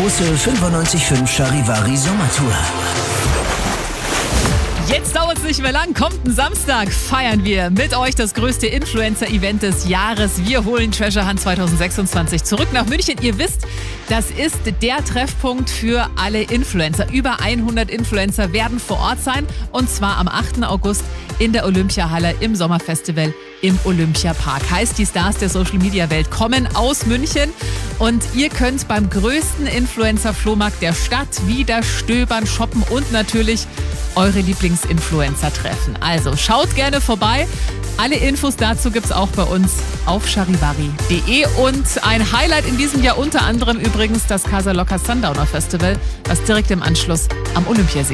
große 95.5 Charivari Sommertour. Jetzt dauert es nicht mehr lang. Kommenden Samstag feiern wir mit euch das größte Influencer-Event des Jahres. Wir holen Treasure Hunt 2026 zurück nach München. Ihr wisst, das ist der Treffpunkt für alle Influencer. Über 100 Influencer werden vor Ort sein. Und zwar am 8. August in der Olympiahalle im Sommerfestival im Olympiapark. Heißt, die Stars der Social-Media-Welt kommen aus München. Und ihr könnt beim größten Influencer-Flohmarkt der Stadt wieder stöbern, shoppen und natürlich eure Lieblingsinfluencer treffen. Also schaut gerne vorbei. Alle Infos dazu gibt's auch bei uns auf charivari.de. Und ein Highlight in diesem Jahr unter anderem übrigens das Casa Loca Sundowner Festival, was direkt im Anschluss am Olympiasee